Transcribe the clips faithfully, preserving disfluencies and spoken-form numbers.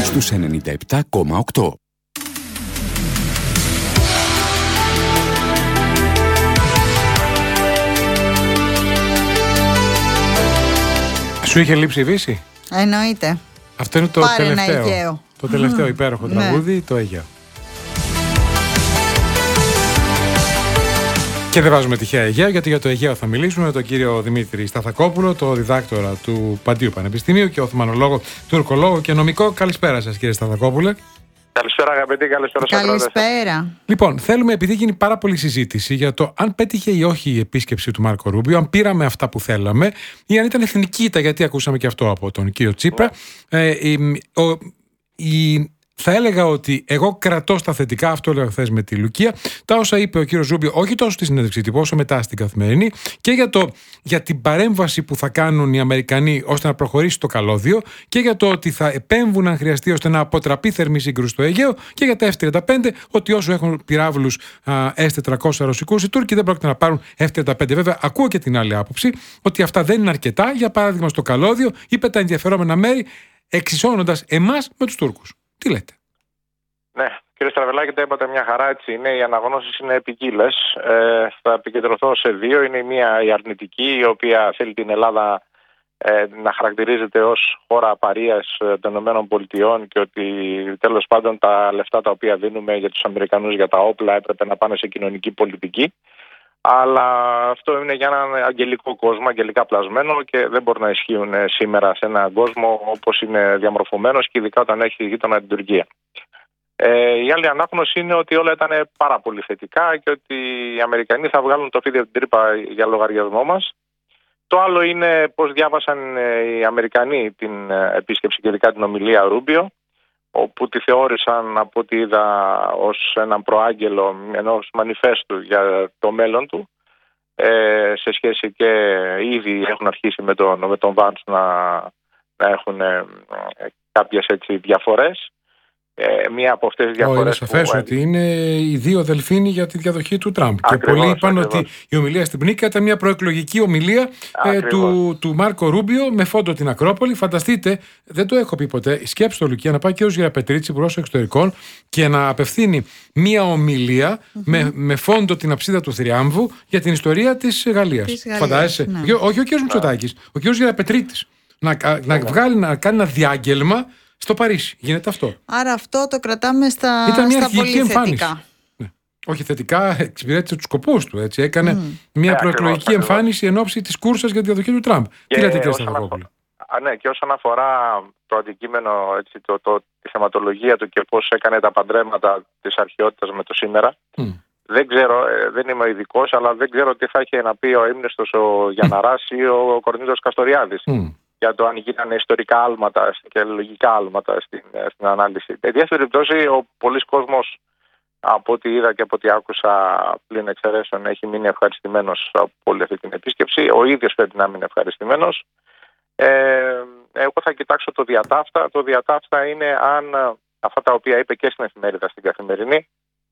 στους ενενήντα επτά κόμμα οκτώ. Σου είχε λείψει η Βύση? Εννοείται. Αυτό είναι το Πάρε τελευταίο. ένα Αιγαίο. Το τελευταίο υπέροχο Ναι. τραγούδι, το Αιγαίο. Και δεν βάζουμε τυχαία Αιγαίο, γιατί για το Αιγαίο θα μιλήσουμε με τον κύριο Δημήτρη Σταθακόπουλο, το διδάκτορα του Παντίου Πανεπιστημίου και οθωμανολόγο, τουρκολόγο και νομικό. Καλησπέρα σας, κύριε Σταθακόπουλε. Καλησπέρα, αγαπητοί, καλησπέρα σας. Καλησπέρα. Λοιπόν, θέλουμε, επειδή γίνει πάρα πολύ συζήτηση για το αν πέτυχε ή όχι η επίσκεψη του Μάρκο Ρούμπιο, αν πήραμε αυτά που θέλαμε ή αν ήταν εθνική ήττα, γιατί ακούσαμε και αυτό από τον κύριο Τσίπρα. Ναι. Ε, η, ο, η, θα έλεγα ότι εγώ κρατώ στα θετικά, αυτό έλεγα χθες με τη Λουκία, τα όσα είπε ο κύριος Ρούμπιο, όχι τόσο στη συνέντευξη τύπου, όσο μετά στην Καθημερινή, και για, το, για την παρέμβαση που θα κάνουν οι Αμερικανοί ώστε να προχωρήσει το καλώδιο, και για το ότι θα επέμβουν αν χρειαστεί ώστε να αποτραπεί θερμή σύγκρουση στο Αιγαίο, και για τα εφ τριάντα πέντε, ότι όσο έχουν πυράβλους ες τετρακόσια ρωσικούς, οι Τούρκοι δεν πρόκειται να πάρουν εφ τριάντα πέντε. Βέβαια, ακούω και την άλλη άποψη, ότι αυτά δεν είναι αρκετά. Για παράδειγμα, στο καλώδιο, είπε τα ενδιαφερόμενα μέρη, εξισώνοντας εμάς με τους Τούρκους. Τι λέτε? Ναι, κύριε Στραβελάκη, τα είπατε μια χαρά, έτσι είναι. Οι αναγνώσεις είναι ποικίλες. Ε, θα επικεντρωθώ σε δύο. Είναι η μία η αρνητική, η οποία θέλει την Ελλάδα ε, να χαρακτηρίζεται ως χώρα παρείας των ΗΠΑ και ότι τέλος πάντων τα λεφτά τα οποία δίνουμε για τους Αμερικανούς για τα όπλα έπρεπε να πάνε σε κοινωνική πολιτική. Αλλά αυτό είναι για έναν αγγελικό κόσμο, αγγελικά πλασμένο, και δεν μπορεί να ισχύουν σήμερα σε έναν κόσμο όπως είναι διαμορφωμένος, και ειδικά όταν έχει γείτονα την Τουρκία. Ε, η άλλη ανάγνωση είναι ότι όλα ήταν πάρα πολύ θετικά και ότι οι Αμερικανοί θα βγάλουν το φίδι από την τρύπα για λογαριασμό μας. Το άλλο είναι πώς διάβασαν οι Αμερικανοί την επίσκεψη και ειδικά την ομιλία Ρούμπιο, όπου τη θεώρησαν, από ό,τι είδα, ως έναν προάγγελο ενός μανιφέστου για το μέλλον του, ε, σε σχέση, και ήδη έχουν αρχίσει με τον, με τον Βάντς να, να έχουν ε, κάποιες έτσι διαφορές. Ε, μία από αυτές τις διαφορές. Είναι σαφές που... ότι είναι οι δύο δελφίνοι για τη διαδοχή του Τραμπ. Ακριβώς, και πολλοί είπαν ακριβώς. ότι η ομιλία στην Πνίκα ήταν μια προεκλογική ομιλία ε, του, του Μάρκο Ρούμπιο με φόντο την Ακρόπολη. Φανταστείτε, δεν το έχω πει ποτέ, σκέψτε το, Λουκία, να πάει και ο Γεραπετρίτσι, υπουργός εξωτερικών, και να απευθύνει μια ομιλία mm-hmm. με, με φόντο την αψίδα του Θριάμβου για την ιστορία της Γαλλίας. Φαντάζεσαι. Ναι. Όχι ο κ. Μητσοτάκης, ο κ. Γεραπετρίτης. Να, να, ναι. βγάλει, να κάνει ένα διάγγελμα στο Παρίσι. Γίνεται αυτό. Άρα αυτό το κρατάμε στα, Ήταν μια στα πολύ εμφάνιση. θετικά. Ναι. Όχι θετικά, εξυπηρέτησε τους σκοπούς του. Έτσι. Έκανε mm. μια yeah, προεκλογική ακριβώς, εμφάνιση εν ώψη της κούρσας για τη διαδοχή του Τραμπ. Τι λέτε, κύριε Σταθακόπουλο? Ναι, και όσον αφορά το αντικείμενο, έτσι, το, το, τη θεματολογία του και πώς έκανε τα παντρέματα της αρχαιότητας με το σήμερα, mm. δεν ξέρω, δεν είμαι ειδικός, αλλά δεν ξέρω τι θα είχε να πει ο ύμνηστος ο Γιανναράς ή ο Κορνήλος Καστοριάδης. Mm. για το αν γίνανε ιστορικά άλματα και λογικά άλματα στην, στην ανάλυση. Εν διάφορη περιπτώσει, ο πολλής κόσμος, από ό,τι είδα και από ό,τι άκουσα πλην εξαιρέσεων, έχει μείνει ευχαριστημένος από όλη αυτή την επίσκεψη. Ο ίδιος πρέπει να μείνει ευχαριστημένος. Ε, εγώ θα κοιτάξω το διατάφτα. Το διατάφτα είναι αν αυτά τα οποία είπε και στην εφημερίδα, στην Καθημερινή,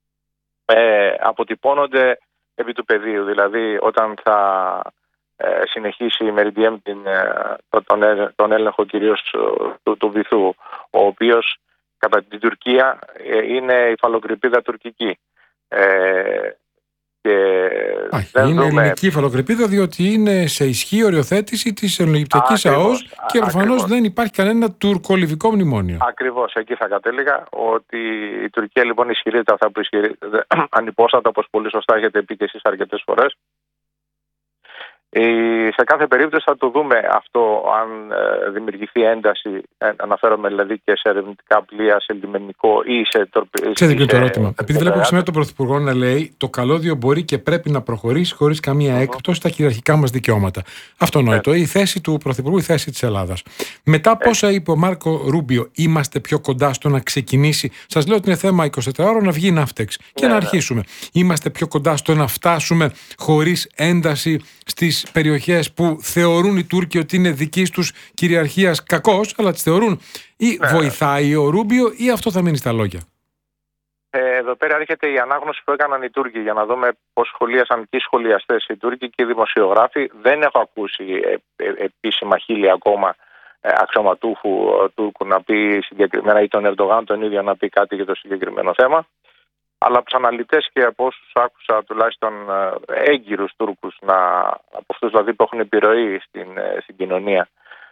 ε, αποτυπώνονται επί του πεδίου. Δηλαδή, όταν θα ε, συνεχίσει η Μεριντιέμ τον, τον έλεγχο κυρίως του, του βυθού, ο οποίος κατά την Τουρκία ε, είναι υφαλοκρηπίδα τουρκική. Ε, και Άχι, είναι δούμε... ελληνική υφαλοκρηπίδα, διότι είναι σε ισχύ οριοθέτηση της Ελληνοαιγυπτιακής ΑΟΣ και προφανώς δεν υπάρχει κανένα τουρκολιβικό μνημόνιο. Ακριβώς, εκεί θα κατέληγα, ότι η Τουρκία λοιπόν ισχυρίζεται αυτά που ισχυρίζεται ανυπόστατα, όπως πολύ σωστά έχετε πει και εσείς αρκετές φορές. Σε κάθε περίπτωση θα το δούμε αυτό, αν ε, δημιουργηθεί ένταση, ε, αναφέρομαι δηλαδή και σε ερευνητικά πλοία, σε λιμενικό ή σε τορπιλ. Ξέρετε το ερώτημα. Επειδή βλέπω σήμερα τον Πρωθυπουργό να λέει το καλώδιο μπορεί και πρέπει να προχωρήσει χωρίς καμία uh-huh. έκπτωση στα κυριαρχικά μας δικαιώματα. Αυτονόητο. Η θέση του Πρωθυπουργού, η θέση της Ελλάδας. Μετά πόσα είπε ο Μάρκο Ρούμπιο, είμαστε πιο κοντά στο να ξεκινήσει. Σας λέω ότι είναι θέμα είκοσι τέσσερις ώρων να βγει η ναύτεξ και ναι, να αρχίσουμε. Ναι. Είμαστε πιο κοντά στο να φτάσουμε χωρίς ένταση στις περιοχές που θεωρούν οι Τούρκοι ότι είναι δικής τους κυριαρχίας κακώς, αλλά τις θεωρούν, ή ναι. βοηθάει ο Ρούμπιο ή αυτό θα μείνει στα λόγια? Ε, εδώ πέρα έρχεται η ανάγνωση που έκαναν οι Τούρκοι για να δούμε πώς σχολίασαν και οι σχολιαστές, οι Τούρκοι και οι δημοσιογράφοι. Δεν έχω ακούσει ε, ε, επίσημα χείλη ακόμα αξιωματούχου Τούρκου να πει συγκεκριμένα ή τον Ερντογάν τον ίδιο να πει κάτι για το συγκεκριμένο θέμα. Αλλά από τους αναλυτές και από όσους άκουσα τουλάχιστον έγκυρους Τούρκους, να, από αυτούς δηλαδή που έχουν επιρροή στην, στην κοινωνία,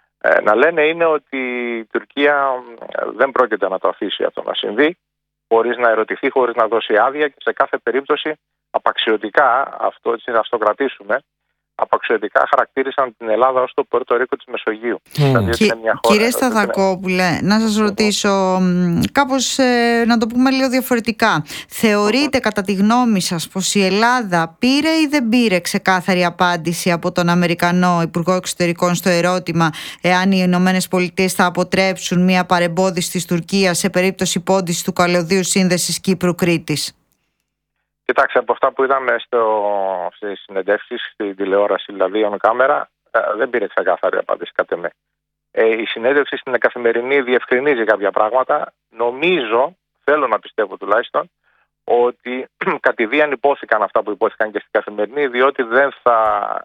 να λένε είναι ότι η Τουρκία δεν πρόκειται να το αφήσει αυτό να συμβεί, χωρίς να ερωτηθεί, χωρίς να δώσει άδεια, και σε κάθε περίπτωση απαξιωτικά, αυτό έτσι να το κρατήσουμε, απαξιωτικά χαρακτήρισαν την Ελλάδα ως το Πορτορίκο της Μεσογείου. Mm. Δηλαδή, Κι, χώρα, κύριε Σταδακόπουλε, είναι... να σας ρωτήσω κάπως ε, να το πούμε λίγο διαφορετικά. Θεωρείτε mm. κατά τη γνώμη σας πως η Ελλάδα πήρε ή δεν πήρε ξεκάθαρη απάντηση από τον Αμερικανό Υπουργό Εξωτερικών στο ερώτημα εάν οι Ηνωμένες Πολιτείες θα αποτρέψουν μια παρεμπόδιση της Τουρκίας σε περίπτωση πόντισης του καλωδίου σύνδεσης Κύπρου-Κρήτης? Κοιτάξτε, από αυτά που είδαμε στο, στις συνεντεύξεις, στην τηλεόραση, δηλαδή on camera, δεν πήρε ξεκάθαρη απάντηση κατ' εμέ. Ε, η συνέντευξη στην Καθημερινή διευκρινίζει κάποια πράγματα. Νομίζω, θέλω να πιστεύω τουλάχιστον, ότι κατηδίαν υπόθηκαν αυτά που υπόθηκαν και στην Καθημερινή, διότι δεν θα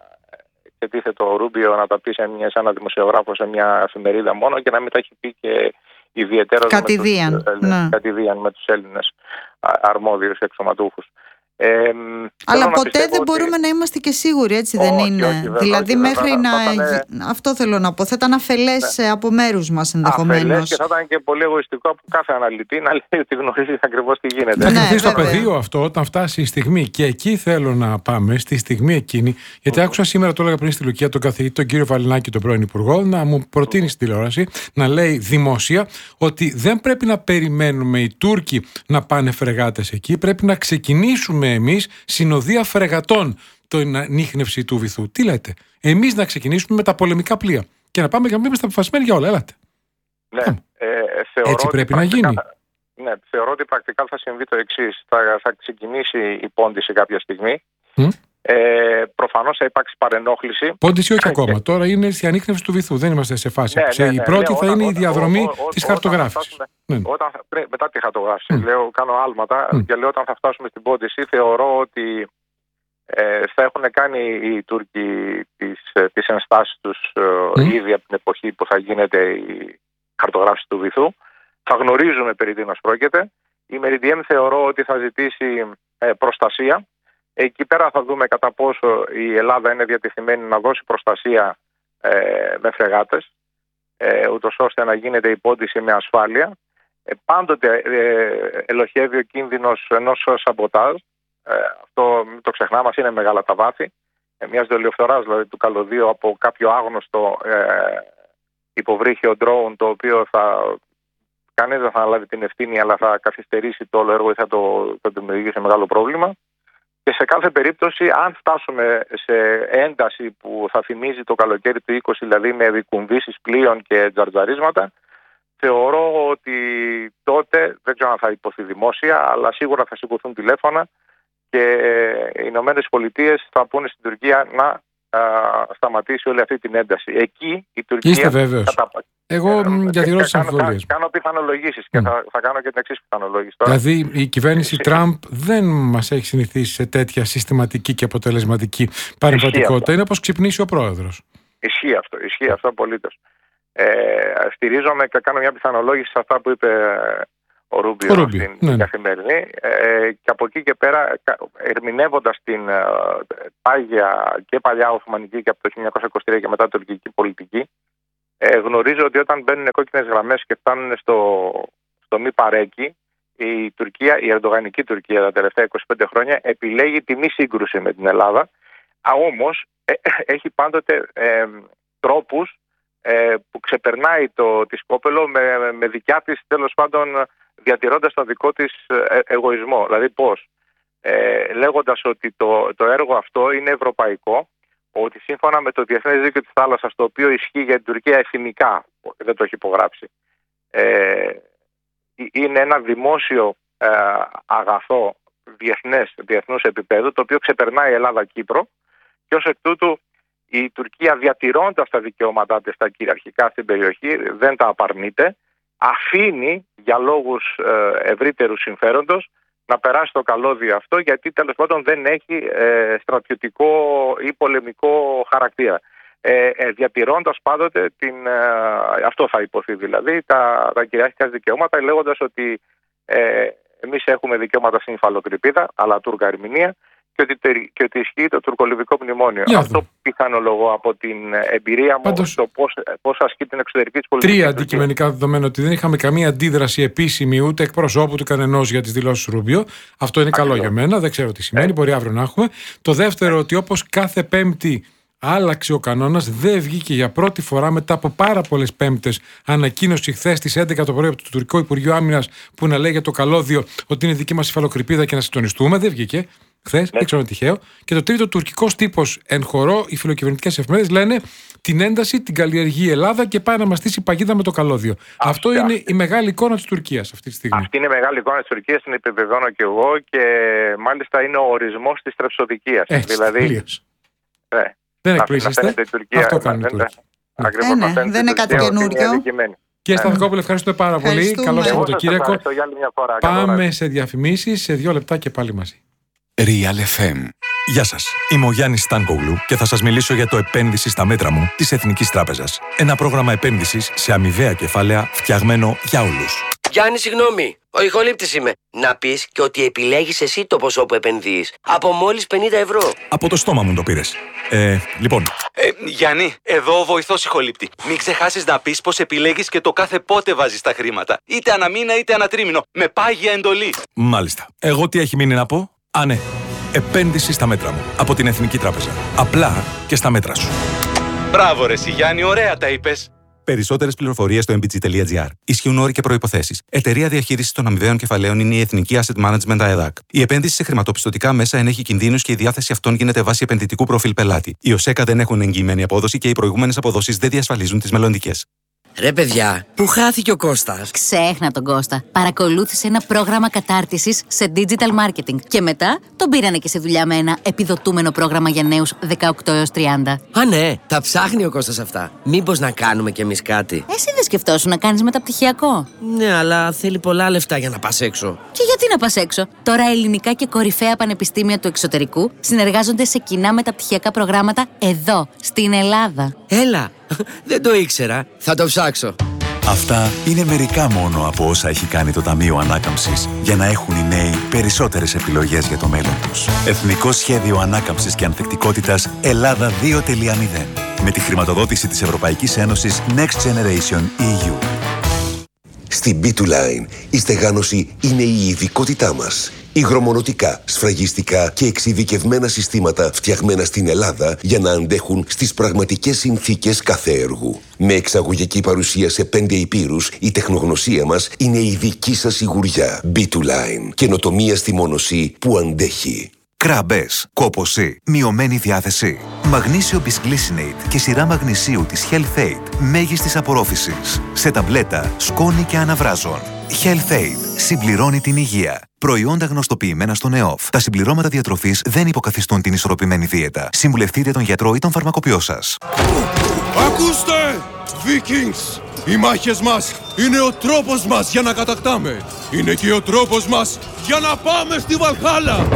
ετίθεται ο Ρούμπιο να τα πει σε, μια, σε ένα δημοσιογράφο σε μια εφημερίδα μόνο και να μην τα έχει πει και ιδιαίτερα κατηδίαν με τους, ναι. κατηδίαν με τους Έλληνες αρμόδιους εξωματούχους. Ε, Αλλά ποτέ δεν ότι... μπορούμε να είμαστε και σίγουροι, έτσι όχι, δεν είναι? Όχι, βέβαια, δηλαδή όχι, μέχρι βέβαια, να... Ήταν... Αυτό θέλω να πω. Θα ήταν αφελές ναι. από μέρους μας ενδεχομένως. Αφελές, και θα ήταν και πολύ εγωιστικό από κάθε αναλυτή να λέει ότι γνωρίζει ακριβώς τι γίνεται. Θα κρυφτεί στο πεδίο αυτό όταν φτάσει η στιγμή. Και εκεί θέλω να πάμε, στη στιγμή εκείνη. Γιατί mm. άκουσα σήμερα, το έλεγα πριν στη Λουκία, τον καθηγητή, τον κύριο Βαλινάκη, τον πρώην Υπουργό, να μου προτείνει mm. στην τηλεόραση να λέει δημόσια ότι δεν πρέπει να περιμένουμε οι Τούρκοι να πάνε φρεγάτες εκεί. Πρέπει να ξεκινήσουμε εμείς συνοδεία φρεγατών την ανίχνευση του βυθού. Τι λέτε? Εμείς να ξεκινήσουμε με τα πολεμικά πλοία και να πάμε για να μην είμαστε αποφασισμένοι για όλα. Έλατε. Ναι, ε, θεωρώ έτσι πρέπει πρακτικά, να γίνει. Ναι, θεωρώ ότι πρακτικά θα συμβεί το εξής. Θα, θα ξεκινήσει η πόντιση κάποια στιγμή. Mm. Ε, προφανώς θα υπάρξει παρενόχληση. Πόντιση όχι ακόμα. Τώρα είναι η ανίχνευση του βυθού. Δεν είμαστε σε φάση. Ναι, ναι, ναι, η πρώτη ναι, θα όταν, είναι η διαδρομή της χαρτογράφησης. Ναι. Όταν, πριν, μετά τη χαρτογράφηση, mm. λέω, κάνω άλματα mm. και λέω όταν θα φτάσουμε στην πόντιση, θεωρώ ότι ε, θα έχουν κάνει οι Τούρκοι τις, τις ενστάσεις τους mm. ε, ήδη από την εποχή που θα γίνεται η χαρτογράφηση του βυθού. Θα γνωρίζουμε περί τίνος πρόκειται. Η Μεριντιέμ θεωρώ ότι θα ζητήσει ε, προστασία. Εκεί πέρα θα δούμε κατά πόσο η Ελλάδα είναι διατεθειμένη να δώσει προστασία ε, με φρεγάτες, ε, ούτως ώστε να γίνεται η πόντιση με ασφάλεια. Ε, πάντοτε ε, ελοχεύει ο κίνδυνος ενός σαμποτάζ. Ε, αυτό μην το ξεχνάμε, είναι μεγάλα τα βάθη. Ε, μιας δολιοφθοράς δηλαδή του καλωδίου από κάποιο άγνωστο ε, υποβρύχιο ντρόουν, το οποίο θα... κανείς δεν θα αναλάβει την ευθύνη, αλλά θα καθυστερήσει το όλο έργο ή θα το, θα το δημιουργήσει μεγάλο πρόβλημα. Και σε κάθε περίπτωση, αν φτάσουμε σε ένταση που θα θυμίζει το καλοκαίρι του είκοσι, δηλαδή με δικουμβήσεις πλοίων και τζαρτζαρίσματα, θεωρώ ότι τότε, δεν ξέρω αν θα υποθεί δημόσια, αλλά σίγουρα θα σηκωθούν τηλέφωνα και οι Ηνωμένες Πολιτείες θα πούνε στην Τουρκία να α, σταματήσει όλη αυτή την ένταση. Εκεί η Τουρκία... Είστε βέβαιος? Κατα... Εγώ διατηρώ τις αμφιβολίες. Κάνω πιθανολογήσεις και mm. θα, θα κάνω και την εξής πιθανολόγηση τώρα. Δηλαδή η κυβέρνηση Τραμπ δεν μας έχει συνηθίσει σε τέτοια συστηματική και αποτελεσματική παρεμβατικότητα. Είναι όπως ξυπνήσει ο πρόεδρος. Ισχύει αυτό, ισχύει αυτό απολύτως. Ε, στηρίζομαι και κάνω μια πιθανολόγηση σε αυτά που είπε ο Ρούμπιο, ο Ρούμπιο στην ναι. Καθημερινή. Ε, και από εκεί και πέρα, ερμηνεύοντας την ε, πάγια και παλιά Οθωμανική και από το χίλια εννιακόσια είκοσι τρία και μετά τουρκική πολιτική, Ε, γνωρίζω ότι όταν μπαίνουν κόκκινες γραμμές και φτάνουν στο, στο μη παρέκει, η Τουρκία, η ερντογανική Τουρκία τα τελευταία είκοσι πέντε χρόνια επιλέγει τη μη σύγκρουση με την Ελλάδα. Α, όμως ε, έχει πάντοτε ε, τρόπους ε, που ξεπερνάει το τη σκόπελο με, με δικιά της, τέλος πάντων διατηρώντας το δικό της ε, εγωισμό. Δηλαδή πώς? Ε, λέγοντας ότι το, το έργο αυτό είναι ευρωπαϊκό, ότι σύμφωνα με το Διεθνές Δίκαιο της Θάλασσας, το οποίο ισχύει για την Τουρκία εθνικά, δεν το έχει υπογράψει, ε, είναι ένα δημόσιο ε, αγαθό διεθνές, διεθνούς επίπεδου, το οποίο ξεπερνάει Ελλάδα-Κύπρο και ως εκ τούτου η Τουρκία, διατηρώντας τα δικαιώματά της τα κυριαρχικά στην περιοχή, δεν τα απαρνείται, αφήνει για λόγους ε, ευρύτερου συμφέροντος να περάσει το καλώδιο αυτό, γιατί τέλος πάντων δεν έχει ε, στρατιωτικό ή πολεμικό χαρακτήρα. ε, ε, διατηρώντας πάντοτε την, ε, αυτό θα υποθεί δηλαδή, τα, τα κυριαρχικά δικαιώματα, λέγοντας ότι ε, εμείς έχουμε δικαιώματα στην υφαλοκρηπίδα, αλλά Τούρκα ερμηνεία, και ότι, και ότι ισχύει το τουρκολιβικό μνημόνιο. Για αυτό δω. πιθανολογώ από την εμπειρία μου. Πάντως, στο πώς, πώς ασκεί την εξωτερική της πολιτικής. Τρία αντικειμενικά δεδομένα, ότι δεν είχαμε καμία αντίδραση επίσημη ούτε εκπροσώπου του κανενός για τις δηλώσεις Ρούμπιο. Αυτό είναι Ακριβώς. καλό για μένα, δεν ξέρω τι σημαίνει, ε. μπορεί αύριο να έχουμε. Το δεύτερο, ε. ότι όπως κάθε Πέμπτη άλλαξε ο κανόνας, δεν βγήκε για πρώτη φορά μετά από πάρα πολλές Πέμπτες ανακοίνωση χθες στις έντεκα το πρωί από το Τουρκικό Υπουργείο Άμυνας που να λέει για το καλώδιο ότι είναι δική μας υφαλοκρηπίδα και να συντονιστούμε. Δεν βγήκε χθες, δεν ξέρω αν τυχαίο. Και το τρίτο, τουρκικός τύπος εν χορό, οι φιλοκυβερνητικές εφημερίδες λένε την ένταση την καλλιεργεί η Ελλάδα και πάει να μας στήσει παγίδα με το καλώδιο. Αυτή, Αυτό αυτή. είναι η μεγάλη εικόνα της Τουρκίας αυτή τη στιγμή. Αυτή είναι η μεγάλη εικόνα της Τουρκίας, την επιβεβαιώνω και εγώ, και μάλιστα είναι ο ορισμός της τρεψοδικίας. Δηλαδή. Ναι. Δεν εκπλήσεστε. Αυτό κάνουν οι Τούρκοι. Δεν είναι κάτι καινούριο. Κύριε Σταθακόπουλε, ευχαριστούμε πάρα πολύ. Καλό Σαββατοκύριακο. Πάμε σε διαφημίσεις, σε δύο λεπτά και πάλι μαζί. Real εφ εμ. Γεια σας, είμαι ο Γιάννης Στάνκογλου και θα σας μιλήσω για το επένδυση στα μέτρα μου της Εθνικής Τράπεζας. Ένα πρόγραμμα επένδυσης σε αμοιβαία κεφάλαια φτιαγμένο για όλους. Γιάννη, συγγνώμη, ο ηχολήπτης είμαι. Να πεις και ότι επιλέγεις εσύ το ποσό που επενδύεις. Από μόλις πενήντα ευρώ. Από το στόμα μου το πήρες. Ε, λοιπόν. Ε, Γιάννη, εδώ ο βοηθός ηχολήπτη. Μην ξεχάσεις να πεις πως επιλέγεις και το κάθε πότε βάζεις τα χρήματα. Είτε ανά μήνα είτε ανά τρίμηνο. Με πάγια εντολή. Μάλιστα. Εγώ τι έχει μείνει να πω? Α, ναι. Επένδυση στα μέτρα μου. Από την Εθνική Τράπεζα. Απλά και στα μέτρα σου. Μπράβο, ρε εσύ, Γιάννη, ωραία τα είπες. Περισσότερες πληροφορίες στο εμ μπι τζι τελεία τζι άρ. Ισχύουν όροι και προϋποθέσεις. Εταιρεία διαχείρισης των αμοιβαίων κεφαλαίων είναι η Εθνική Asset Management ΑΕΔΑΚ. Η επένδυση σε χρηματοπιστωτικά μέσα ενέχει κινδύνους και η διάθεση αυτών γίνεται βάσει επενδυτικού προφίλ πελάτη. Οι ΟΣΕΚΑ δεν έχουν εγγυημένη απόδοση και οι προηγούμενες αποδόσεις δεν διασφαλίζουν τις μελλοντικές. Ρε παιδιά, πού χάθηκε ο Κώστας? Ξέχνα τον Κώστα. Παρακολούθησε ένα πρόγραμμα κατάρτισης σε digital marketing και μετά τον πήρανε και σε δουλειά με ένα επιδοτούμενο πρόγραμμα για νέους δεκαοκτώ έως τριάντα. Α, ναι, τα ψάχνει ο Κώστας αυτά. Μήπως να κάνουμε κι εμείς κάτι? Εσύ δεν σκεφτόσου να κάνεις μεταπτυχιακό? Ναι, αλλά θέλει πολλά λεφτά για να πας έξω. Και γιατί να πας έξω? Τώρα ελληνικά και κορυφαία πανεπιστήμια του εξωτερικού συνεργάζονται σε κοινά μεταπτυχιακά προγράμματα εδώ, στην Ελλάδα. Έλα! Δεν το ήξερα. Θα το ψάξω. Αυτά είναι μερικά μόνο από όσα έχει κάνει το Ταμείο Ανάκαμψης για να έχουν οι νέοι περισσότερες επιλογές για το μέλλον τους. Εθνικό Σχέδιο Ανάκαμψης και Ανθεκτικότητας Ελλάδα δύο τελεία μηδέν. Με τη χρηματοδότηση της Ευρωπαϊκής Ένωσης Next Generation ι γιου. Στην μπι του Line η στεγάνωση είναι η ειδικότητά μας. Υγρομονωτικά, σφραγιστικά και εξειδικευμένα συστήματα φτιαγμένα στην Ελλάδα για να αντέχουν στις πραγματικές συνθήκες κάθε έργου. Με εξαγωγική παρουσία σε πέντε υπήρους, η τεχνογνωσία μας είναι η δική σας σιγουριά. μπι του Line. Καινοτομία στη μόνωση που αντέχει. Κράμπες, κόπωση, μειωμένη διάθεση. Μαγνήσιο Bisglycinate και σειρά μαγνησίου της Health Aid μέγιστης απορρόφησης. Σε ταμπλέτα, σκόνη και αναβράζων. Health Aid συμπληρώνει την υγεία. Προϊόντα γνωστοποιημένα στον ΕΟΦ. Τα συμπληρώματα διατροφής δεν υποκαθιστούν την ισορροπημένη δίαιτα. Συμβουλευτείτε τον γιατρό ή τον φαρμακοποιό σας. Ακούστε! Vikings! Οι μάχες μας είναι ο τρόπος μας για να κατακτάμε. Είναι και ο τρόπος μας για να πάμε στη Βαλχάλα.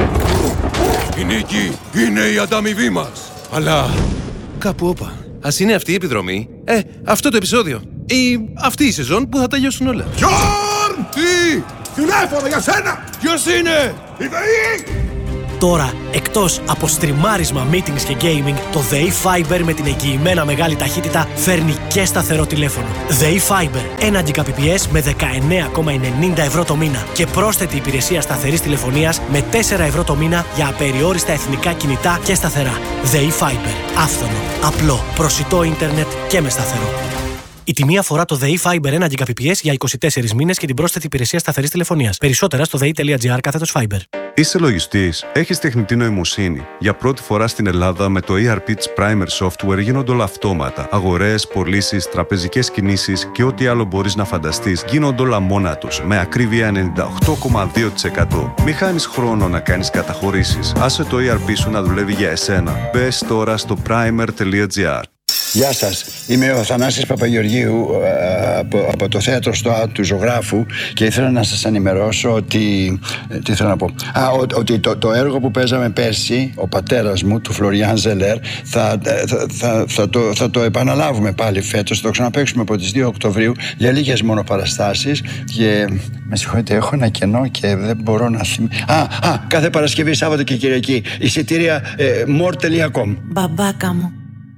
Η νίκη είναι η ανταμοιβή μας. Αλλά κάπου όπα. Ας είναι αυτή η επιδρομή, ε, αυτό το επεισόδιο ή αυτή η σεζόν που θα τελειώσουν όλα. Γιόρν! Τι! Τηλέφωνο για σένα! Ποιος είναι? Η ΔΕΗ! Τώρα, εκτός από στριμάρισμα, meetings και gaming, το ΔΕΗ Fiber με την εγγυημένα μεγάλη ταχύτητα φέρνει και σταθερό τηλέφωνο. ΔΕΗ Fiber, ένα Gbps με δεκαεννέα κόμμα ενενήντα ευρώ το μήνα και πρόσθετη υπηρεσία σταθερής τηλεφωνίας με τέσσερα ευρώ το μήνα για απεριόριστα εθνικά κινητά και σταθερά. ΔΕΗ Fiber, άφθονο, απλό, προσιτό ίντερνετ και με σταθερό. Η τιμή αφορά το ΔΕΗ Fiber ένα Gbps για είκοσι τέσσερις μήνες και την πρόσθετη υπηρεσία σταθερής τηλεφωνίας. Περισσότερα στο δei.gr κάθετος Fiber. Είσαι λογιστής, έχεις τεχνητή νοημοσύνη. Για πρώτη φορά στην Ελλάδα με το ι αρ πι της Primer Software γίνονται όλα αυτόματα. Αγορές, πωλήσεις, τραπεζικές κινήσεις και ό,τι άλλο μπορείς να φανταστείς γίνονται όλα μόνα τους, με ακρίβεια ενενήντα οκτώ κόμμα δύο τοις εκατό. Μη χάνεις χρόνο να κάνεις καταχωρήσεις. Άσε το ι αρ πι σου να δουλεύει για εσένα. Μπες τώρα στο primer τελεία gr. Γεια σας, είμαι ο Θανάσης Παπαγεωργίου από, από το θέατρο στο ΑΤ του Ζωγράφου και ήθελα να σας ενημερώσω ότι, τι ήθελα να πω, Α, ότι το, το έργο που παίζαμε πέρσι, ο πατέρας μου, του Φλωριάν Ζελέρ, θα, θα, θα, θα, το, θα το επαναλάβουμε πάλι φέτος, θα το ξαναπαίξουμε από τις δύο Οκτωβρίου για λίγες μόνο παραστάσεις και με συγχωρείτε, έχω ένα κενό και δεν μπορώ να θυμηθώ. Α, α, κάθε Παρασκευή, Σάββατο και Κυριακή, εισιτήρια ε, more τελεία com. Μπαμπάκα μου.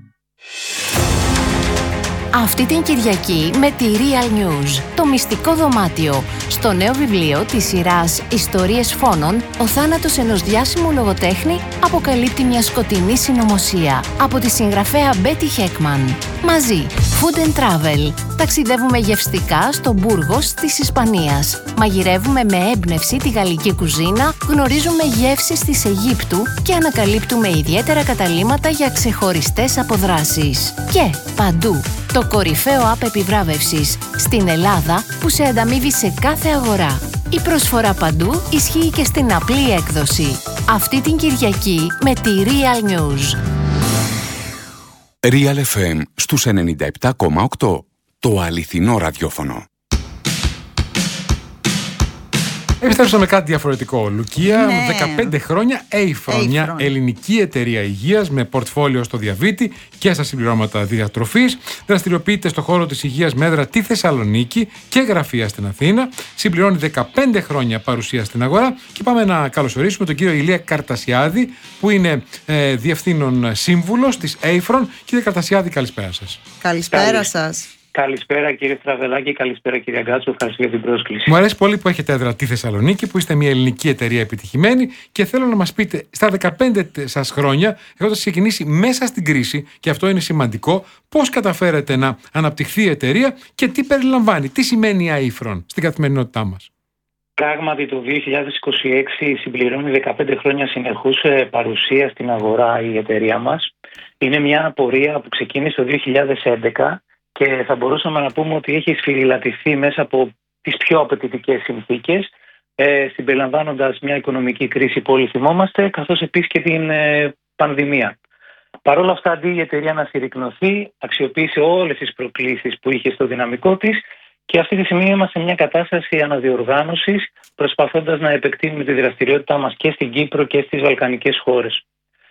Αυτή την Κυριακή με τη Real News, το μυστικό δωμάτιο. Στο νέο βιβλίο της σειράς «Ιστορίες φόνων», ο θάνατος ενός διάσημου λογοτέχνη αποκαλύπτει μια σκοτεινή συνωμοσία. Από τη συγγραφέα Μπέτι Χέκμαν. Μαζί, Food and Travel. Ταξιδεύουμε γευστικά στο Μπούργος της Ισπανίας. Μαγειρεύουμε με έμπνευση τη γαλλική κουζίνα, γνωρίζουμε γεύσεις της Αιγύπτου και ανακαλύπτουμε ιδιαίτερα καταλύματα για ξεχωριστές αποδράσεις. Και παντού, το κορυφαίο app επιβράβευσης στην Ελλάδα που σε ανταμείβει σε κάθε αγορά. Η προσφορά παντού ισχύει και στην απλή έκδοση. Αυτή την Κυριακή με τη Real News. Real εφ εμ στους ενενήντα επτά κόμμα οκτώ. Το αληθινό ραδιόφωνο. Επιστρέψαμε κάτι διαφορετικό. Λουκία, Ναι. δεκαπέντε χρόνια Aifron, μια ελληνική εταιρεία υγείας με πορτφόλιο στο διαβήτη και στα συμπληρώματα διατροφής. Δραστηριοποιείται στο χώρο της υγείας με έδρα τη Θεσσαλονίκη και γραφεία στην Αθήνα. Συμπληρώνει δεκαπέντε χρόνια παρουσία στην αγορά. Και πάμε να καλωσορίσουμε τον κύριο Ηλία Καρτασιάδη, που είναι ε, διευθύνων σύμβουλος της Aifron. Κύριε Καρτασιάδη, καλησπέρα σας. Καλησπέρα Καλη- σας. Καλησπέρα κύριε Στραβελάκη, καλησπέρα κύριε Γκάτσο, ευχαριστώ για την πρόσκληση. Μου αρέσει πολύ που έχετε έδρα τη Θεσσαλονίκη, που είστε μια ελληνική εταιρεία επιτυχημένη και θέλω να μας πείτε στα δεκαπέντε σας χρόνια, έχοντας ξεκινήσει μέσα στην κρίση, και αυτό είναι σημαντικό, πώς καταφέρετε να αναπτυχθεί η εταιρεία και τι περιλαμβάνει, τι σημαίνει η Aifron στην καθημερινότητά μας. Πράγματι το δύο χιλιάδες είκοσι έξι συμπληρώνει δεκαπέντε χρόνια συνεχούς παρουσία στην αγορά η εταιρεία μας. Είναι μια πορεία που ξεκίνησε το δύο χιλιάδες έντεκα και θα μπορούσαμε να πούμε ότι έχει σφυριλατηθεί μέσα από τις πιο απαιτητικές συνθήκες, ε, συμπεριλαμβάνοντας μια οικονομική κρίση που όλοι θυμόμαστε, καθώς επίσης και την ε, πανδημία. Παρ' όλα αυτά, αντί η εταιρεία να συρρικνωθεί, αξιοποίησε όλες τις προκλήσεις που είχε στο δυναμικό της και αυτή τη στιγμή είμαστε σε μια κατάσταση αναδιοργάνωσης, προσπαθώντας να επεκτείνουμε τη δραστηριότητά μας και στην Κύπρο και στις βαλκανικές χώρες.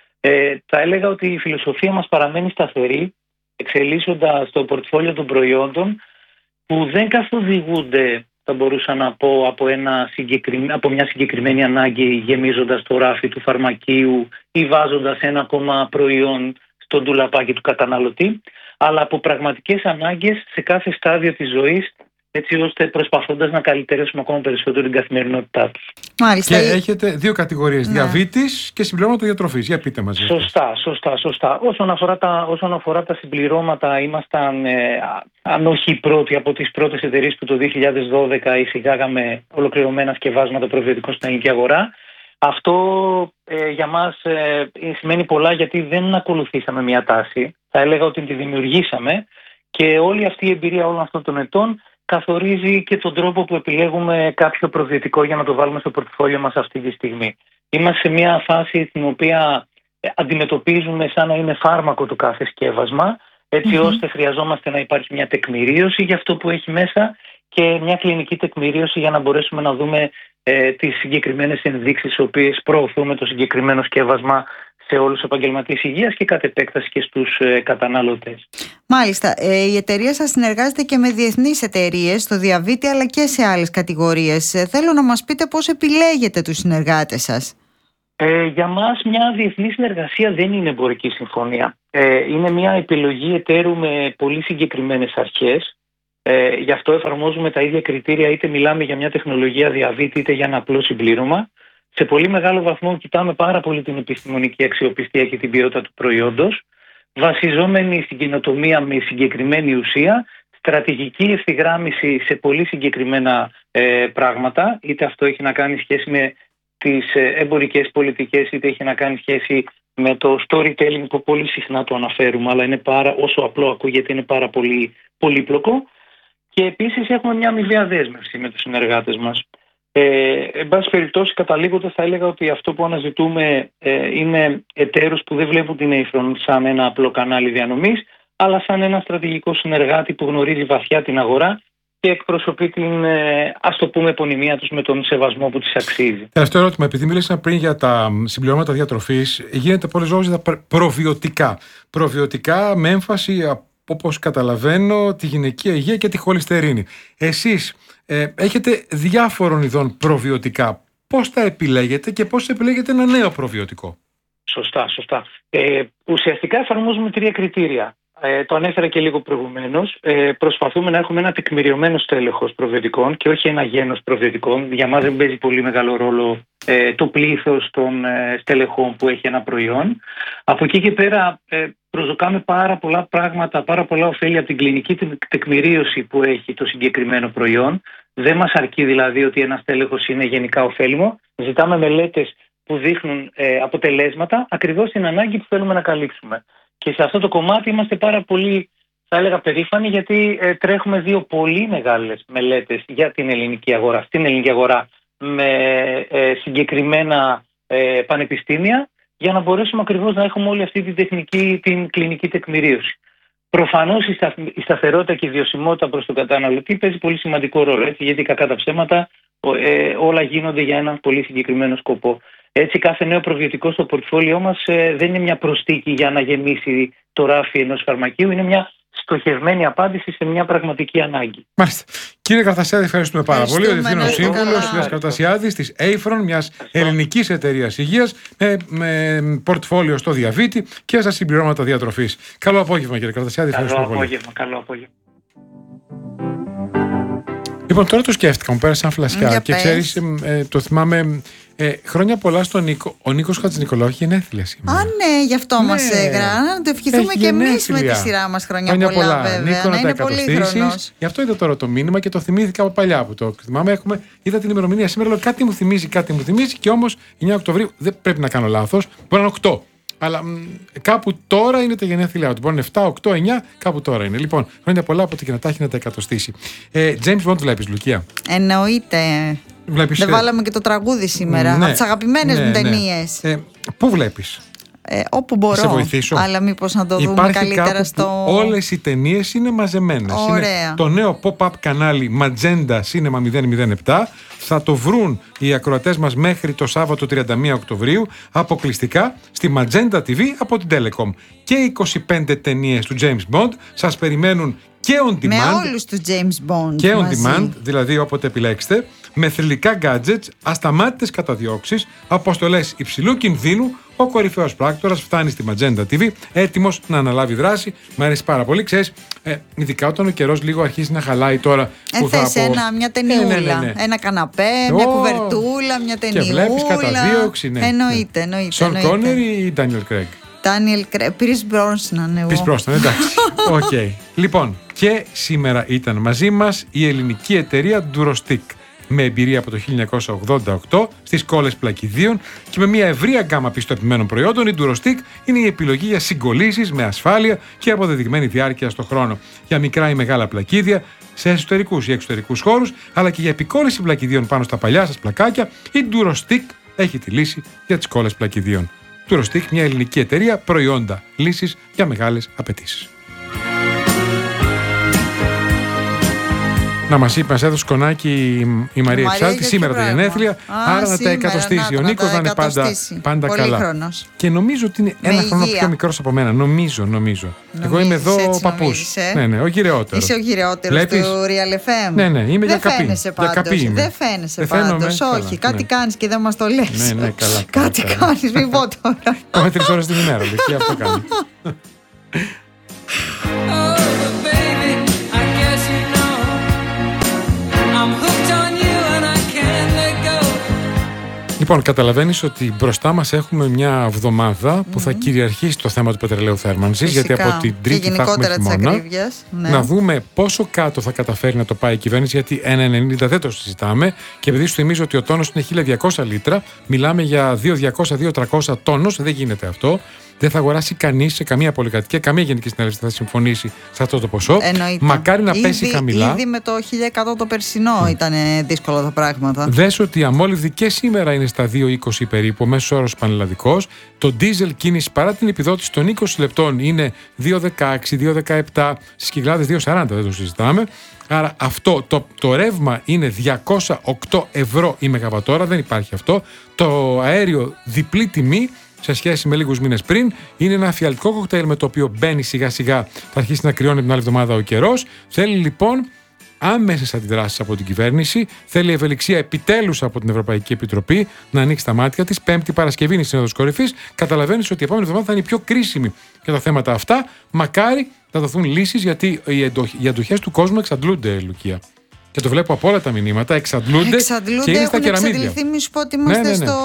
Ε, θα έλεγα ότι η φιλοσοφία μας παραμένει σταθερή, εξελίσσοντας το πορτφόλιο των προϊόντων που δεν καθοδηγούνται, θα μπορούσα να πω, από, ένα συγκεκριμέ... από μια συγκεκριμένη ανάγκη, γεμίζοντας το ράφι του φαρμακείου ή βάζοντας ένα ακόμα προϊόν στο ντουλαπάκι του καταναλωτή, αλλά από πραγματικές ανάγκες σε κάθε στάδιο της ζωής, έτσι ώστε προσπαθώντας να καλυτερεύσουμε ακόμα περισσότερο την καθημερινότητά τους. Μάλιστα. Και έχετε δύο κατηγορίες, ναι. Διαβήτης και συμπληρώματα διατροφής. Για πείτε μας. Σωστά, σωστά, σωστά. Όσον αφορά τα, όσον αφορά τα συμπληρώματα, ήμασταν, ε, αν όχι οι πρώτοι, από τις πρώτες εταιρείες που το δύο χιλιάδες δώδεκα εισηγάγαμε ολοκληρωμένα σκευάσματα προβιωτικών στην ελληνική αγορά. Αυτό ε, για μας ε, σημαίνει πολλά, γιατί δεν ακολουθήσαμε μια τάση. Θα έλεγα ότι τη δημιουργήσαμε και όλη αυτή η εμπειρία όλων αυτών των ετών καθορίζει και τον τρόπο που επιλέγουμε κάποιο προβιωτικό για να το βάλουμε στο πορτφόλιο μας αυτή τη στιγμή. Είμαστε σε μια φάση στην οποία αντιμετωπίζουμε σαν να είναι φάρμακο το κάθε σκεύασμα, έτσι mm-hmm. ώστε χρειαζόμαστε να υπάρχει μια τεκμηρίωση για αυτό που έχει μέσα και μια κλινική τεκμηρίωση για να μπορέσουμε να δούμε ε, τις συγκεκριμένες ενδείξεις τις οποίες προωθούμε το συγκεκριμένο σκεύασμα σε όλους τους επαγγελματίες υγείας και κατ' επέκταση και στους ε, καταναλωτές. Μάλιστα. Ε, η εταιρεία σας συνεργάζεται και με διεθνείς εταιρείες στο διαβήτη αλλά και σε άλλες κατηγορίες. Ε, θέλω να μας πείτε πώς επιλέγετε τους συνεργάτες σας. Ε, για μας μια διεθνή συνεργασία δεν είναι εμπορική συμφωνία. Ε, είναι μια επιλογή εταίρου με πολύ συγκεκριμένες αρχές. Ε, γι' αυτό εφαρμόζουμε τα ίδια κριτήρια, είτε μιλάμε για μια τεχνολογία διαβήτη είτε για ένα απλό συμπλήρωμα. Σε πολύ μεγάλο βαθμό κοιτάμε πάρα πολύ την επιστημονική αξιοπιστία και την ποιότητα του προϊόντος, βασιζόμενοι στην καινοτομία με συγκεκριμένη ουσία, στρατηγική ευθυγράμμιση σε πολύ συγκεκριμένα ε, πράγματα, είτε αυτό έχει να κάνει σχέση με τις ε, εμπορικές πολιτικές, είτε έχει να κάνει σχέση με το storytelling που πολύ συχνά το αναφέρουμε, αλλά είναι πάρα, όσο απλό ακούγεται είναι πάρα πολύ πολύπλοκο. Και επίσης έχουμε μια αμοιβαία δέσμευση με τους συνεργάτες μας. Ε, εν πάση περιπτώσει, καταλήγοντας, θα έλεγα ότι αυτό που αναζητούμε ε, είναι εταίρους που δεν βλέπουν την Aifron σαν ένα απλό κανάλι διανομής, αλλά σαν ένα στρατηγικό συνεργάτη που γνωρίζει βαθιά την αγορά και εκπροσωπεί την, ας το πούμε, επωνυμία τους με τον σεβασμό που της αξίζει. Τελευταίο ερώτημα, επειδή μίλησα πριν για τα συμπληρώματα διατροφής, γίνεται πολλές λόγους για τα προβιωτικά. Προβιωτικά με έμφαση, όπως καταλαβαίνω, τη γυναικεία υγεία και τη χολυστερίνη. Εσείς ε, έχετε διάφορων ειδών προβιωτικά. Πώς τα επιλέγετε και πώς επιλέγετε ένα νέο προβιωτικό? Σωστά, σωστά. Ε, ουσιαστικά εφαρμόζουμε τρία κριτήρια. Ε, το ανέφερα και λίγο προηγουμένως. Ε, προσπαθούμε να έχουμε ένα τεκμηριωμένο στέλεχος προβιωτικών και όχι ένα γένος προβιωτικών. Για μας δεν παίζει πολύ μεγάλο ρόλο ε, το πλήθος των ε, στελεχών που έχει ένα προϊόν. Από εκεί και πέρα ε, προσδοκάμε πάρα πολλά πράγματα, πάρα πολλά ωφέλη από την κλινική τεκμηρίωση που έχει το συγκεκριμένο προϊόν. Δεν μας αρκεί δηλαδή ότι ένα στέλεχος είναι γενικά ωφέλιμο. Ζητάμε μελέτες που δείχνουν ε, αποτελέσματα ακριβώς στην ανάγκη που θέλουμε να καλύψουμε. Και σε αυτό το κομμάτι είμαστε πάρα πολύ, θα έλεγα, περήφανοι, γιατί ε, τρέχουμε δύο πολύ μεγάλες μελέτες για την ελληνική αγορά, στην ελληνική αγορά με ε, συγκεκριμένα ε, πανεπιστήμια, για να μπορέσουμε ακριβώς να έχουμε όλη αυτή την τεχνική, την κλινική τεκμηρίωση. Προφανώς η, στα, η σταθερότητα και η βιωσιμότητα προς τον καταναλωτή παίζει πολύ σημαντικό ρόλο, έτσι, γιατί κακά τα ψέματα ε, όλα γίνονται για έναν πολύ συγκεκριμένο σκοπό. Έτσι, κάθε νέο προβιωτικό στο πορτφόλιό μας ε, δεν είναι μια προσθήκη για να γεμίσει το ράφι ενός φαρμακείου, είναι μια στοχευμένη απάντηση σε μια πραγματική ανάγκη. Μάλιστα. Κύριε Καρτασιάδη, ευχαριστούμε πάρα πολύ. Ο Διευθύνων Σύμβουλος κ. Καρτασιάδης της Aphron, μιας ελληνικής εταιρείας υγείας, με, με πορτφόλιο στο διαβήτη και στα συμπληρώματα διατροφής. Καλό απόγευμα, κύριε Καρτασιάδη. Ευχαριστούμε καλό πολύ. Απόγευμα, καλό απόγευμα. Λοιπόν, τώρα το σκέφτηκα, μου πέρασε σαν φλασιά Για και πες. ξέρεις, ε, το θυμάμαι. Ε, χρόνια πολλά στον Νίκο. Ο Νίκος Χατζηνικολάου έχει γενέθλια σήμερα. Α, ναι, γι' αυτό Ναι. μας έγραφε. Να το ευχηθούμε Έχει και εμείς με γενέθλια. τη σειρά μας χρόνια, Χρόνια πολλά, πολλά. βέβαια. Νίκο, να να τα είναι πολύ εκατοστήσεις. χρονός. Γι' αυτό είδα τώρα το μήνυμα και το θυμήθηκα από παλιά που το θυμάμαι. Έχουμε, είδα την ημερομηνία σήμερα, λέω κάτι μου θυμίζει, κάτι μου θυμίζει και όμως εννιά Οκτωβρίου δεν πρέπει να κάνω λάθος. Μπορεί να είναι οκτώ. Αλλά μ, κάπου τώρα είναι τα γενέθλιά του. Μπορεί να είναι επτά, οκτώ, εννιά, κάπου τώρα είναι. Λοιπόν, χρόνια πολλά από την να τα εκατοστήσει. Ε, James Bond βλέπεις, Λουκία? Εννοείται. Βλέπεις, Δεν ε, βάλαμε και το τραγούδι σήμερα. ναι, Από τις αγαπημένες ναι, μου ναι. ταινίες. Ε, πού βλέπεις? Ε, όπου μπορώ. Σε βοηθήσω. Αλλά μήπως να το δούμε Υπάρχει καλύτερα κάπου στο. που όλες οι ταινίες είναι μαζεμένες. Ωραία. Είναι το νέο pop-up κανάλι Magenta Cinema μηδέν μηδέν επτά. Θα το βρουν οι ακροατές μας μέχρι το Σάββατο τριάντα μία Οκτωβρίου αποκλειστικά στη Magenta τι βι από την Telecom. Και είκοσι πέντε ταινίες του James Bond σας περιμένουν και on demand. Με όλους τους James Bond. Και on μαζί. demand, δηλαδή όποτε επιλέξετε, με θρυλικά gadgets, ασταμάτητες καταδιώξεις, αποστολές υψηλού κινδύνου. Ο κορυφαίος πράκτορας φτάνει στη Magenta τι βι έτοιμος να αναλάβει δράση. Μ' αρέσει πάρα πολύ. Ξέρεις, ε, ειδικά όταν ο καιρός λίγο αρχίζει να χαλάει τώρα. Ε, που θα θες από... ένα, μια ταινιούλα, ναι, ναι, ναι. ένα καναπέ, μια Ω, κουβερτούλα, μια ταινιούλα. Και βλέπεις καταδίωξη, ναι. Εννοείται, εννοείται. Σον εννοείται. Κόνερ ή Ντάνιελ Κρέγκ? Ντάνιελ Κρέγκ, Πίρις Μπρόσναν εγώ. Πίρις Μπρόσναν, εντάξει. Οκ. Okay. Λοιπόν, και σήμερα ήταν μαζί μας η ελληνική εταιρεία Durostic, με εμπειρία από το χίλια εννιακόσια ογδόντα οκτώ στις κόλλες πλακιδίων και με μια ευρεία γκάμα πιστοποιημένων προϊόντων, η Durostic είναι η επιλογή για συγκολλήσεις με ασφάλεια και αποδεδειγμένη διάρκεια στο χρόνο. Για μικρά ή μεγάλα πλακίδια, σε εσωτερικούς ή εξωτερικούς χώρους, αλλά και για επικόλληση πλακιδίων πάνω στα παλιά σας πλακάκια, η Durostic έχει τη λύση για τις κόλλες πλακιδίων. Durostic, μια ελληνική εταιρεία, προϊόντα, λύσεις για μεγάλες απαιτήσεις. Να μας είπε, μας έδωσε κονάκι η Μαρία Εξάλτη σήμερα τα γενέθλια. Άρα να τα εκατοστήσει. Ο Νίκος να είναι πάντα, πάντα πολύ καλά. Χρόνος. Και νομίζω ότι είναι Με ένα χρόνο υγεία. πιο μικρός από μένα. Νομίζω, νομίζω. Νομίζεις, Εγώ είμαι εδώ έτσι ο παππούς. νομίζεις, ε? Ναι, ναι, ο γυρεότερος. Είσαι ο γυρεότερος του Real εφ εμ. Ναι, ναι, είμαι για Δεν καπί. φαίνεσαι Για καπί πάντως. είμαι. Δεν φαίνεσαι Δεν φαίνομαι, πάντως. καλά, Όχι, κάτι ναι. κάνεις και δεν μας το λες. Ναι, ναι, καλά. Κάτι καλά. κάνεις, μην πω τώρα. Πάμε τρεις ώρες την ημέρα, Λουκία, αυτό κάνει. Λοιπόν, καταλαβαίνεις ότι μπροστά μας έχουμε μια εβδομάδα που θα κυριαρχήσει το θέμα του πετρελαίου θέρμανσης, γιατί από την Τρίτη θα έχουμε χειμώνα. Ναι. Να δούμε πόσο κάτω θα καταφέρει να το πάει η κυβέρνηση, γιατί ένα ενενήντα δεν το συζητάμε. Και επειδή σου θυμίζω ότι ο τόνος είναι χίλια διακόσια λίτρα, μιλάμε για δύο χιλιάδες διακόσια με δύο χιλιάδες τριακόσια τόνος, δεν γίνεται αυτό. δεν θα αγοράσει κανείς σε καμία πολυκατοικία, καμία γενική συνέλευση θα συμφωνήσει σε αυτό το ποσό. Εννοείται. Μακάρι να ήδη, πέσει χαμηλά. Ήδη με το χίλια εκατό το περσινό mm. ήταν δύσκολα τα πράγματα. Δες ότι η αμόλυβδη και σήμερα είναι στα δύο είκοσι περίπου, μέσος όρος πανελλαδικός. Το ντίζελ κίνηση παρά την επιδότηση των είκοσι λεπτών είναι δύο δεκαέξι, δύο δεκαεπτά, στις Κυκλάδες δύο σαράντα, δεν το συζητάμε. Άρα αυτό το, το ρεύμα είναι διακόσια οκτώ ευρώ η μεγαβατόρα, δεν υπάρχει αυτό. Το αέριο διπλή τιμή σε σχέση με λίγους μήνες πριν. Είναι ένα φιαλτικό κοκτέιλ με το οποίο μπαίνει σιγά σιγά, θα αρχίσει να κρυώνει την άλλη εβδομάδα ο καιρός. Θέλει λοιπόν άμεσες αντιδράσεις από την κυβέρνηση, θέλει ευελιξία επιτέλους από την Ευρωπαϊκή Επιτροπή να ανοίξει τα μάτια της. Πέμπτη Παρασκευή είναι η Σύνοδος Κορυφής. Καταλαβαίνεις ότι η επόμενη εβδομάδα θα είναι η πιο κρίσιμη για τα θέματα αυτά. Μακάρι να δοθούν λύσεις, γιατί οι αντοχές του κόσμου εξαντλούνται, Λουκία. Και το βλέπω από όλα τα μηνύματα. Εξαντλούνται, εξαντλούνται και είναι στα κεραμίδια. Εξαντληθεί, μη σου πω ότι είμαστε ναι, ναι, ναι. Στο,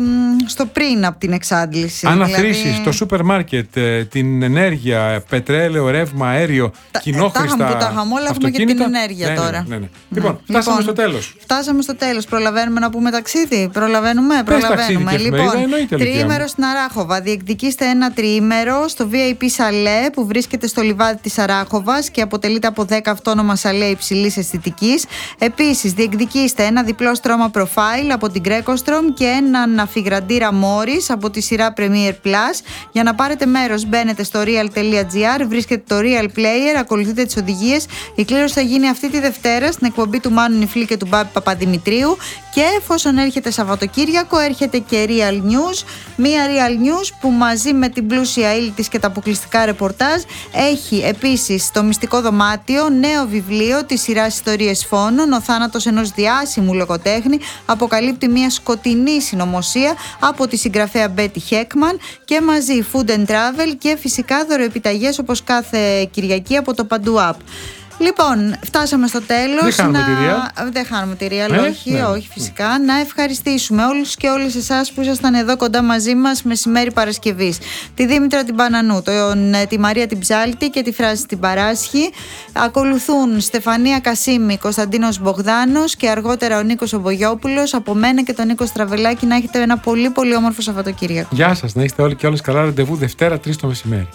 στο πριν από την εξάντληση. Αναθρήσεις, δηλαδή... το σούπερ μάρκετ, την ενέργεια, πετρέλαιο, ρεύμα, αέριο, τα, κοινόχρηστα. Τα είχαμε όλα, έχουμε και την ενέργεια ναι, τώρα. Ναι, ναι, ναι. Λοιπόν, ναι. φτάσαμε λοιπόν, στο τέλος. Φτάσαμε στο τέλος. Προλαβαίνουμε να πούμε ταξίδι. Προλαβαίνουμε, προλαβαίνουμε. Λοιπόν, τριήμερο στην Αράχοβα. Διεκδικήστε ένα τριήμερο στο βι άι πι Σαλέ που βρίσκεται στο λιβάδι της Αράχοβας και αποτελείται από δέκα αυτόνομα σαλέ υψηλής αισθητικής. Επίσης, διεκδικήστε ένα διπλό στρώμα profile από την Greco-Strom και έναν αφιγραντήρα Morris από τη σειρά Premier Plus. Για να πάρετε μέρος, μπαίνετε στο real τελεία gr, βρίσκετε το Real Player, ακολουθείτε τις οδηγίες. Η κλήρωση θα γίνει αυτή τη Δευτέρα στην εκπομπή του Μάνου Νιφλή και του Μπάμπη Παπαδημητρίου. Και εφόσον έρχεται Σαββατοκύριακο, έρχεται και Real News. Μία Real News που μαζί με την πλούσια ύλη της και τα αποκλειστικά ρεπορτάζ έχει επίσης το μυστικό δωμάτιο, νέο βιβλίο της σειράς Ιστορίες Φόνων. Ο θάνατος ενός διάσημου λογοτέχνη αποκαλύπτει μια σκοτεινή συνωμοσία από τη συγγραφέα Μπέτι Χέκμαν. Και μαζί Food and Travel και φυσικά δωροεπιταγές όπως κάθε Κυριακή από το Παντού App. Λοιπόν, φτάσαμε στο τέλος. Δεν χάνουμε να... τη Ρία. Δεν χάνουμε τη Ρία, ε, όχι, ναι. όχι φυσικά. Να ευχαριστήσουμε όλους και όλες εσάς που ήσασταν εδώ κοντά μαζί μας μεσημέρι Παρασκευής. Τη Δήμητρα την Πανανού, τον, τη Μαρία την Ψάλτη και τη Φράση την Παράσχη. Ακολουθούν Στεφανία Κασίμη, Κωνσταντίνος Μπογδάνος και αργότερα ο Νίκος Ομπογιόπουλος. Από μένα και τον Νίκο Στραβελάκη να έχετε ένα πολύ πολύ όμορφο Σαββατοκύριακο. Γεια σας, να είστε όλοι και όλες καλά. Ραντεβού Δευτέρα τρεις το μεσημέρι.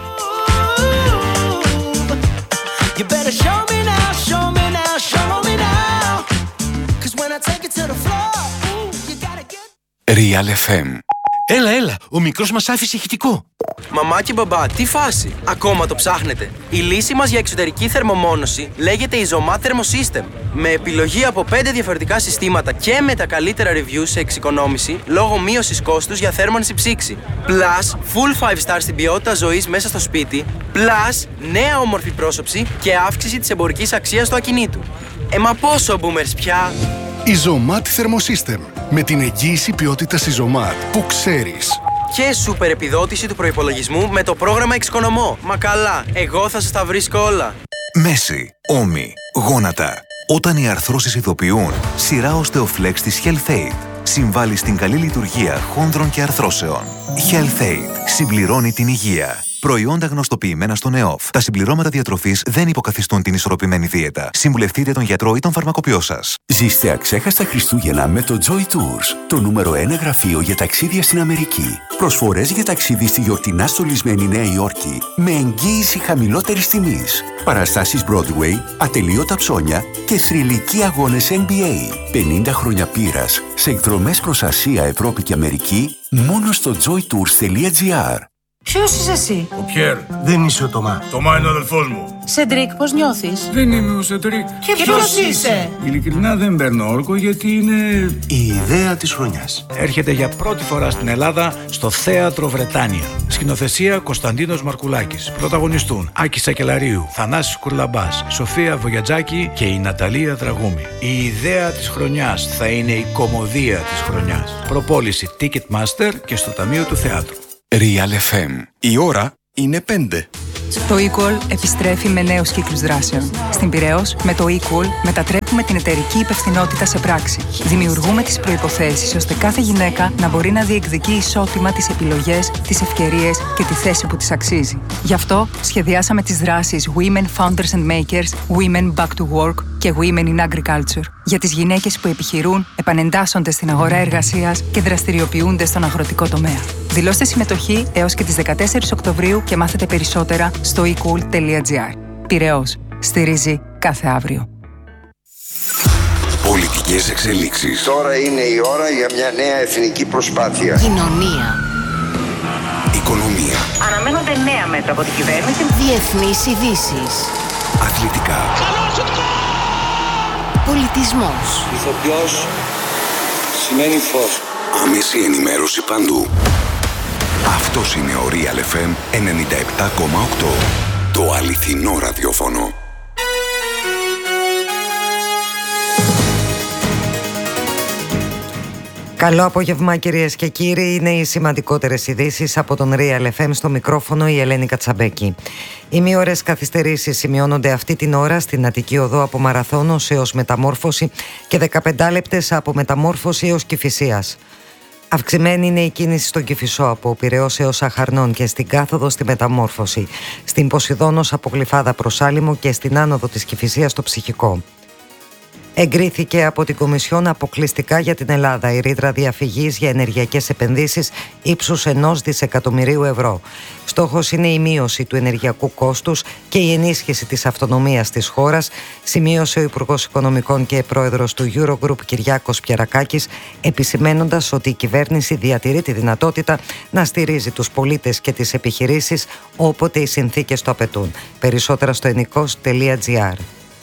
You better show me now, show me now, show me now. Cause when I take it to the floor, ooh, you gotta get... Real εφ εμ. Έλα, έλα, ο μικρός μας άφησε ηχητικό. Μαμά και μπαμπά, τι φάση, ακόμα το ψάχνετε? Η λύση μας για εξωτερική θερμομόνωση λέγεται Isomat Thermosystem. Με επιλογή από πέντε διαφορετικά συστήματα και με τα καλύτερα reviews σε εξοικονόμηση λόγω μείωσης κόστους για θέρμανση ψήξη. Plus, full five star στην ποιότητα ζωής μέσα στο σπίτι. Plus, νέα όμορφη πρόσωψη και αύξηση της εμπορικής αξίας του ακινήτου. Ε, μα πόσο boomers πια! Isomat Thermosystem. Με την εγγύηση ποιότητας Isomat που ξέρεις. Και σούπερ επιδότηση του προϋπολογισμού με το πρόγραμμα Εξοικονομώ. Μα καλά, εγώ θα σας τα βρίσκω όλα. Μέση, ώμοι, γόνατα. Όταν οι αρθρώσεις ειδοποιούν, σειρά Osteoflex της HealthAid συμβάλλει στην καλή λειτουργία χόνδρων και αρθρώσεων. HealthAid συμπληρώνει την υγεία. Προϊόντα γνωστοποιημένα στον ΕΟΦ. Τα συμπληρώματα διατροφής δεν υποκαθιστούν την ισορροπημένη δίαιτα. Συμβουλευτείτε τον γιατρό ή τον φαρμακοποιό σας. Ζήστε αξέχαστα Χριστούγεννα με το Joy Tours, το νούμερο ένα γραφείο για ταξίδια στην Αμερική. Προσφορές για ταξίδι στη γιορτινά στολισμένη Νέα Υόρκη με εγγύηση χαμηλότερης τιμής. Παραστάσεις Broadway, ατελείωτα ψώνια και θρυλικοί αγώνες N B A. πενήντα χρόνια πείρας σε εκδρομές προς Ασία, Ευρώπη και Αμερική μόνο στο joy tours τελεία gr. Ποιος είσαι εσύ? Ο Πιέρ. Δεν είσαι ο Τωμά. Τωμά είναι ο αδελφός μου. Σεντρίκ, πώς νιώθεις? Δεν είμαι ο Σεντρίκ. Και ποιος είσαι? Ειλικρινά δεν παίρνω όρκο γιατί είναι η ιδέα της χρονιάς. Έρχεται για πρώτη φορά στην Ελλάδα στο Θέατρο Βρετάνια. Σκηνοθεσία Κωνσταντίνος Μαρκουλάκης. Πρωταγωνιστούν Άκη Σακελαρίου, Θανάσης Κουρλαμπάς, Σοφία Βογιατζάκη και η Ναταλία Δραγούμη. Η ιδέα της χρονιάς θα είναι η κωμωδία της χρονιάς. Προπόληση Ticketmaster και στο Ταμείο του Θεάτρου. Real εφ εμ. Η ώρα είναι πέντε. Το eQual επιστρέφει με νέους κύκλους δράσεων. Στην Πειραιώς, με το eQual μετατρέπουμε την εταιρική υπευθυνότητα σε πράξη. Δημιουργούμε τις προϋποθέσεις ώστε κάθε γυναίκα να μπορεί να διεκδικεί ισότιμα τις επιλογές, τις ευκαιρίες και τη θέση που της αξίζει. Γι' αυτό σχεδιάσαμε τις δράσεις Women Founders and Makers, Women Back to Work και Women in Agriculture για τις γυναίκες που επιχειρούν, επανεντάσσονται στην αγορά εργασίας και δραστηριοποιούνται στον αγροτικό τομέα. Δηλώστε συμμετοχή έως και τις δεκατέσσερις Οκτωβρίου και μάθετε περισσότερα στο e cool τελεία gr. Πειραιώς. Στηρίζει κάθε αύριο. Πολιτικές εξελίξεις. Τώρα είναι η ώρα για μια νέα εθνική προσπάθεια. Κοινωνία. Οικονομία. Αναμένονται νέα μέτρα από την κυβέρνηση. Διεθνείς ειδήσεις. Αθλητικά. Πολιτισμός. Ηθοποιός σημαίνει φως. Άμεση ενημέρωση παντού. Αυτός είναι ο Real εφ εμ ενενήντα επτά κόμμα οκτώ. Το αληθινό ραδιόφωνο. Καλό απόγευμα κυρίες και κύριοι, είναι οι σημαντικότερες ειδήσεις από τον Real εφ εμ, στο μικρόφωνο η Ελένη Κατσαμπέκη. Οι μειώρες καθυστερήσεις σημειώνονται αυτή την ώρα στην Αττική Οδό από Μαραθώνος έως Μεταμόρφωση και δεκαπέντε λεπτές από Μεταμόρφωση έως Κηφισίας. Αυξημένη είναι η κίνηση στον Κηφισό από Πειραιώς έως Αχαρνών και στην κάθοδο στη Μεταμόρφωση, στην Ποσειδώνος από Γλυφάδα προς Άλυμο και στην άνοδο της Κηφισίας στο Ψυχικό. Εγκρίθηκε από την Κομισιόν αποκλειστικά για την Ελλάδα η ρήτρα διαφυγής για ενεργειακές επενδύσεις ύψους ενός δισεκατομμυρίου ευρώ. Στόχος είναι η μείωση του ενεργειακού κόστους και η ενίσχυση της αυτονομίας της χώρας, σημείωσε ο Υπουργός Οικονομικών και Πρόεδρος του Eurogroup Κυριάκος Πιερακάκης, επισημένοντας ότι η κυβέρνηση διατηρεί τη δυνατότητα να στηρίζει τους πολίτες και τις επιχειρήσεις όποτε οι συνθήκες το απαιτούν. Περισσότερα στο ενικός τελεία gr.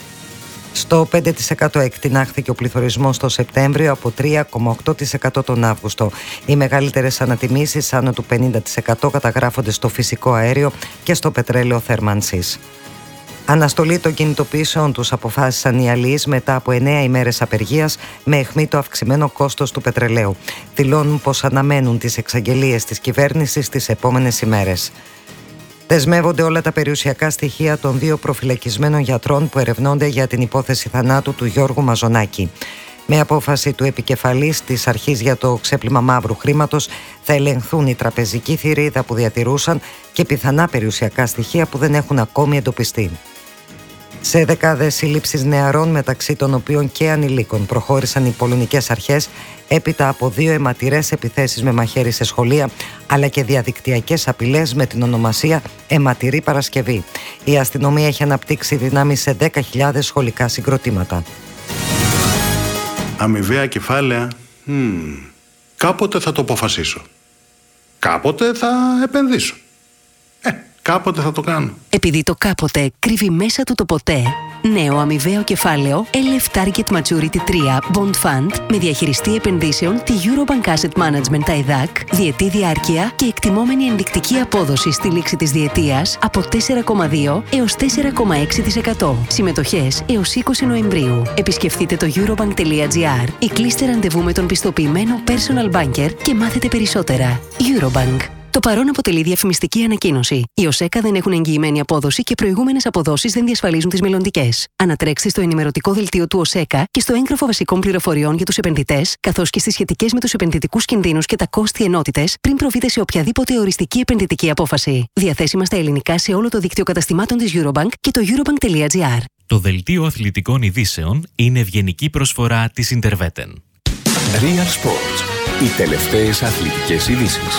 Στο πέντε τοις εκατό εκτινάχθηκε ο πληθωρισμός το Σεπτέμβριο από τρία κόμμα οκτώ τοις εκατό τον Αύγουστο. Οι μεγαλύτερες ανατιμήσεις, άνω του πενήντα τοις εκατό, καταγράφονται στο φυσικό αέριο και στο πετρέλαιο θέρμανσης. Αναστολή των κινητοποιήσεων τους αποφάσισαν οι αλλοίς μετά από εννέα ημέρες απεργίας με αιχμή το αυξημένο κόστος του πετρελαίου. Δηλώνουν πως αναμένουν τις εξαγγελίες της κυβέρνησης τις επόμενες ημέρες. Δεσμεύονται όλα τα περιουσιακά στοιχεία των δύο προφυλακισμένων γιατρών που ερευνώνται για την υπόθεση θανάτου του Γιώργου Μαζονάκη. Με απόφαση του επικεφαλής της Αρχής για το ξέπλυμα μαύρου χρήματος θα ελεγχθούν η τραπεζική θηρίδα που διατηρούσαν και πιθανά περιουσιακά στοιχεία που δεν έχουν ακόμη εντοπιστεί. Σε δεκάδες συλλήψεις νεαρών, μεταξύ των οποίων και ανηλίκων, προχώρησαν οι πολωνικές αρχές έπειτα από δύο αιματηρές επιθέσεις με μαχαίρι σε σχολεία, αλλά και διαδικτυακές απειλές με την ονομασία Αιματηρή Παρασκευή. Η αστυνομία έχει αναπτύξει δυνάμεις σε δέκα χιλιάδες σχολικά συγκροτήματα. Αμοιβαία κεφάλαια, mm. κάποτε θα το αποφασίσω. Κάποτε θα επενδύσω. Ε, κάποτε θα το κάνω. Επειδή το κάποτε κρύβει μέσα του το ποτέ, νέο αμοιβαίο κεφάλαιο ελ εφ Target Maturity τρία Bond Fund με διαχειριστή επενδύσεων τη Eurobank Asset Management τα ΕΔΑΚ, διετή διάρκεια και εκτιμόμενη ενδεικτική απόδοση στη λήξη της διετίας από τέσσερα κόμμα δύο έως τέσσερα κόμμα έξι τοις εκατό. Συμμετοχές έως είκοσι Νοεμβρίου. Επισκεφτείτε το eurobank τελεία gr ή κλείστε ραντεβού με τον πιστοποιημένο personal banker και μάθετε περισσότερα. Eurobank. Το παρόν αποτελεί διαφημιστική ανακοίνωση. Οι ΟΣΕΚΑ δεν έχουν εγγυημένη απόδοση και προηγούμενες αποδόσεις δεν διασφαλίζουν τις μελλοντικές. Ανατρέξτε στο ενημερωτικό δελτίο του ΟΣΕΚΑ και στο έγγραφο βασικών πληροφοριών για τους επενδυτές, καθώς και στις σχετικές με τους επενδυτικούς κινδύνους και τα κόστη ενότητες, πριν προβείτε σε οποιαδήποτε οριστική επενδυτική απόφαση. Διαθέσιμα στα ελληνικά σε όλο το δίκτυο καταστημάτων της Eurobank και το eurobank τελεία gr. Το δελτίο αθλητικών ειδήσεων είναι ευγενική προσφορά της Interveten. Real Sports. Οι τελευταίες αθλητικές ειδήσεις.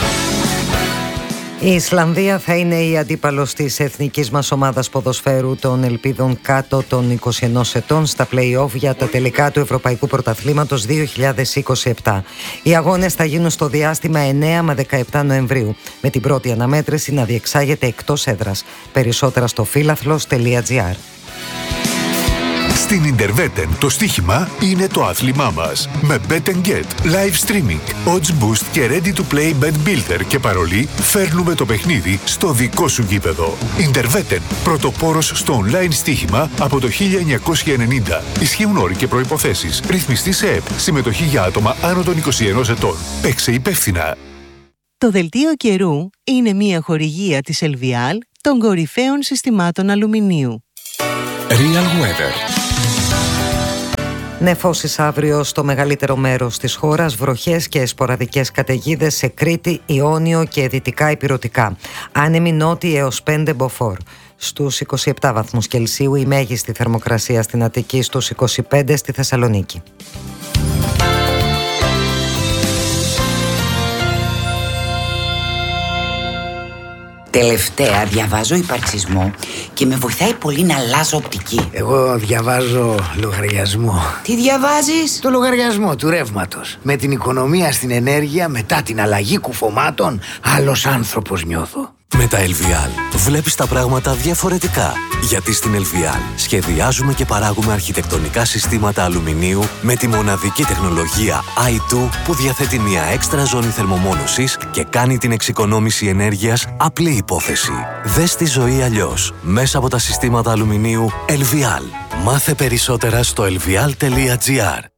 Η Ισλανδία θα είναι η αντίπαλος της εθνικής μας ομάδας ποδοσφαίρου των Ελπίδων κάτω των είκοσι ενός ετών στα play-off για τα τελικά του Ευρωπαϊκού Πρωταθλήματος δύο χιλιάδες είκοσι επτά. Οι αγώνες θα γίνουν στο διάστημα εννέα με δεκαεπτά Νοεμβρίου, με την πρώτη αναμέτρηση να διεξάγεται εκτός έδρας. Περισσότερα στο φίλαθλος τελεία gr. Στην Interveten το στοίχημα είναι το άθλημά μας. Με Bet and Get, live streaming, odds boost και ready to play bet builder και παρολί, φέρνουμε το παιχνίδι στο δικό σου γήπεδο. Interveten, πρωτοπόρος στο online στοίχημα από το χίλια εννιακόσια ενενήντα. Ισχύουν όροι και προϋποθέσεις. Ρυθμιστή σε ΕΠ. Συμμετοχή για άτομα άνω των είκοσι ενός ετών. Παίξε υπεύθυνα. Το δελτίο καιρού είναι μια χορηγία της Ελβιάλ των κορυφαίων συστημάτων αλουμινίου. Real Weather. Νεφώσεις αύριο στο μεγαλύτερο μέρος της χώρας, βροχές και σποραδικές καταιγίδες σε Κρήτη, Ιόνιο και δυτικά Ηπειρωτικά. Άνεμοι νότιοι έως πέντε μποφόρ. Στους είκοσι επτά βαθμούς Κελσίου η μέγιστη θερμοκρασία στην Αττική, στους είκοσι πέντε στη Θεσσαλονίκη. Τελευταία διαβάζω υπαρξισμό και με βοηθάει πολύ να αλλάζω οπτική. Εγώ διαβάζω λογαριασμό. Τι διαβάζεις? Το λογαριασμό του ρεύματος. Με την οικονομία στην ενέργεια μετά την αλλαγή κουφωμάτων, άλλος άνθρωπος νιώθω. Με τα Ελβιάλ βλέπεις τα πράγματα διαφορετικά. Γιατί στην Ελβιάλ σχεδιάζουμε και παράγουμε αρχιτεκτονικά συστήματα αλουμινίου με τη μοναδική τεχνολογία άι τού που διαθέτει μια έξτρα ζώνη θερμομόνωσης και κάνει την εξοικονόμηση ενέργειας απλή υπόθεση. Δες τη ζωή αλλιώς μέσα από τα συστήματα αλουμινίου Ελβιάλ. Μάθε περισσότερα στο ελβιάλ τελεία τζι άρ.